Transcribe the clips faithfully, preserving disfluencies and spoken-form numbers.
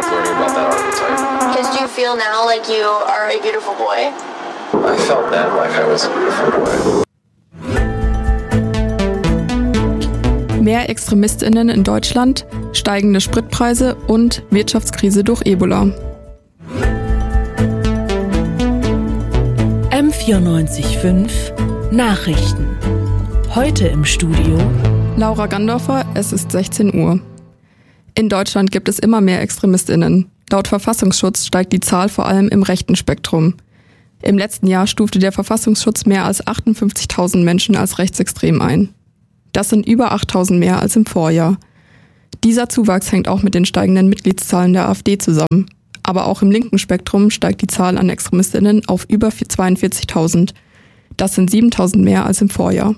like learning about that archetype. Because do you feel now like you are a beautiful boy? I felt then like I was a beautiful boy. Mehr ExtremistInnen in Deutschland, steigende Spritpreise und Wirtschaftskrise durch Ebola. M vierundneunzig Komma fünf Nachrichten. Heute im Studio Laura Gandorfer, es ist sechzehn Uhr. In Deutschland gibt es immer mehr ExtremistInnen. Laut Verfassungsschutz steigt die Zahl vor allem im rechten Spektrum. Im letzten Jahr stufte der Verfassungsschutz mehr als achtundfünfzigtausend Menschen als rechtsextrem ein. Das sind über achttausend mehr als im Vorjahr. Dieser Zuwachs hängt auch mit den steigenden Mitgliedszahlen der AfD zusammen. Aber auch im linken Spektrum steigt die Zahl an ExtremistInnen auf über zweiundvierzigtausend. Das sind siebentausend mehr als im Vorjahr.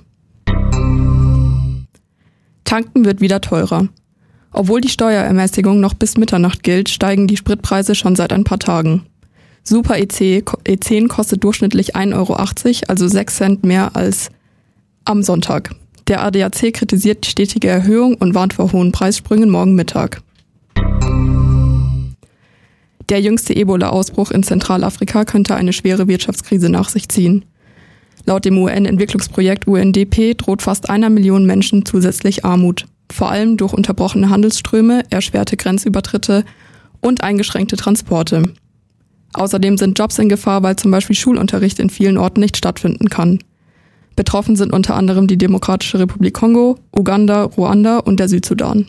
Tanken wird wieder teurer. Obwohl die Steuerermäßigung noch bis Mitternacht gilt, steigen die Spritpreise schon seit ein paar Tagen. Super E zehn kostet durchschnittlich ein Euro achtzig, also sechs Cent mehr als am Sonntag. Der A D A C kritisiert die stetige Erhöhung und warnt vor hohen Preissprüngen morgen Mittag. Der jüngste Ebola-Ausbruch in Zentralafrika könnte eine schwere Wirtschaftskrise nach sich ziehen. Laut dem U N-Entwicklungsprojekt U N D P droht fast einer Million Menschen zusätzlich Armut. Vor allem durch unterbrochene Handelsströme, erschwerte Grenzübertritte und eingeschränkte Transporte. Außerdem sind Jobs in Gefahr, weil zum Beispiel Schulunterricht in vielen Orten nicht stattfinden kann. Betroffen sind unter anderem die Demokratische Republik Kongo, Uganda, Ruanda und der Südsudan.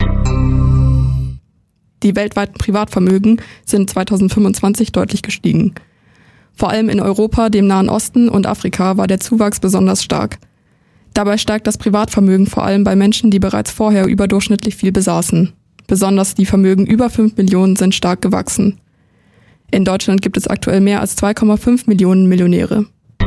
Die weltweiten Privatvermögen sind zweitausendfünfundzwanzig deutlich gestiegen. Vor allem in Europa, dem Nahen Osten und Afrika war der Zuwachs besonders stark. Dabei steigt das Privatvermögen vor allem bei Menschen, die bereits vorher überdurchschnittlich viel besaßen. Besonders die Vermögen über fünf Millionen sind stark gewachsen. In Deutschland gibt es aktuell mehr als zwei Komma fünf Millionen Millionäre.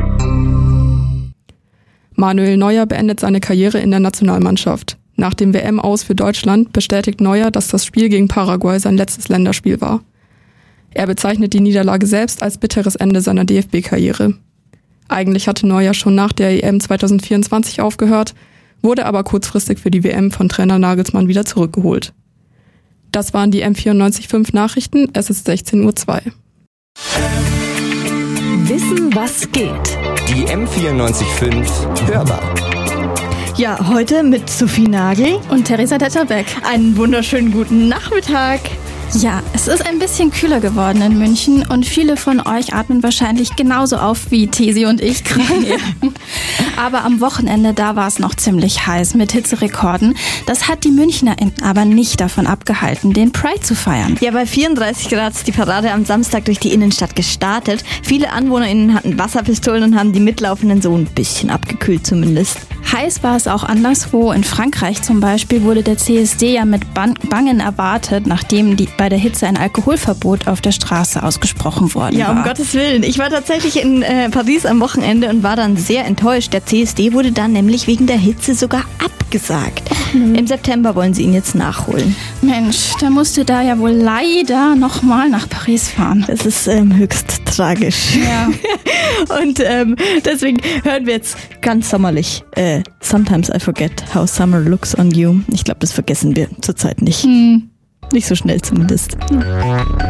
Manuel Neuer beendet seine Karriere in der Nationalmannschaft. Nach dem W M-Aus für Deutschland bestätigt Neuer, dass das Spiel gegen Paraguay sein letztes Länderspiel war. Er bezeichnet die Niederlage selbst als bitteres Ende seiner D F B-Karriere. Eigentlich hatte Neuer schon nach der E M zweitausendvierundzwanzig aufgehört, wurde aber kurzfristig für die W M von Trainer Nagelsmann wieder zurückgeholt. Das waren die M vierundneunzig Komma fünf Nachrichten, es ist sechzehn Uhr zwei. Wissen, was geht. Die M vierundneunzig Komma fünf Hörbar. Ja, heute mit Sophie Nagel und Theresa Detterbeck. Einen wunderschönen guten Nachmittag. Ja, es ist ein bisschen kühler geworden in München und viele von euch atmen wahrscheinlich genauso auf wie Tesi und ich gerade. Ja. Aber am Wochenende, da war es noch ziemlich heiß mit Hitzerekorden. Das hat die MünchnerInnen aber nicht davon abgehalten, den Pride zu feiern. Ja, bei vierunddreißig Grad ist die Parade am Samstag durch die Innenstadt gestartet. Viele AnwohnerInnen hatten Wasserpistolen und haben die Mitlaufenden so ein bisschen abgekühlt zumindest. Heiß war es auch anderswo. In Frankreich zum Beispiel wurde der C S D ja mit Bangen erwartet, nachdem die bei der Hitze ein Alkoholverbot auf der Straße ausgesprochen worden ja, war. Ja, um Gottes Willen. Ich war tatsächlich in äh, Paris am Wochenende und war dann sehr enttäuscht. Der C S D wurde dann nämlich wegen der Hitze sogar abgesagt. Mhm. Im September wollen sie ihn jetzt nachholen. Mensch, da musst du da ja wohl leider nochmal nach Paris fahren. Das ist ähm, höchst tragisch. Ja. Und ähm, deswegen hören wir jetzt ganz sommerlich äh, Sometimes I Forget How Summer Looks on You. Ich glaube, das vergessen wir zurzeit nicht. Mhm. Nicht so schnell zumindest.